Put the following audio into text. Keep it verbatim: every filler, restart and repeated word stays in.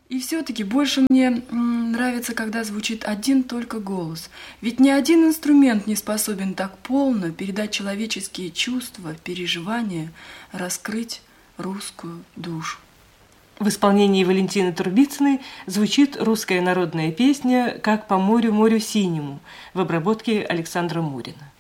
И все-таки больше мне нравится, когда звучит один только голос. Ведь ни один инструмент не способен так полно передать человеческие чувства, переживания, раскрыть русскую душу. В исполнении Валентины Турбицыной звучит русская народная песня «Как по морю, морю синему» в обработке Александра Мурина.